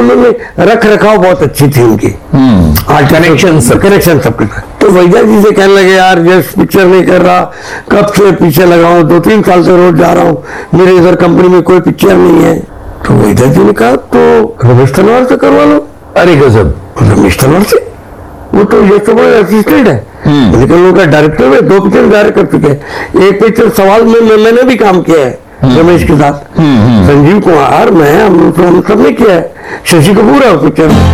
Film में रख रखाव बहुत अच्छी थी उनकी, कनेक्शन सबके साथ। तो वैद्य जी से कहने लगे यार जस्ट पिक्चर नहीं कर रहा, कब से पीछे लगाऊं, 2-3 साल से रोज जा रहा हूँ, मेरे इधर कंपनी में कोई पिक्चर नहीं है। तो वैद्य जी ने कहा तो रमेश तनवार से करवा लो। अरे गजब, रमेश तनवार से, वो तो ये सब असिस्टेंट है, लेकिन उनका डायरेक्टर में 2 पिक्चर डायरेक्ट कर चुके हैं। एक पिक्चर सवाल में मैंने भी काम किया है रमेश के साथ, संजीव कुमार, मैं, हम सब ने किया है, शशि कपूर है उस पिक्चर में।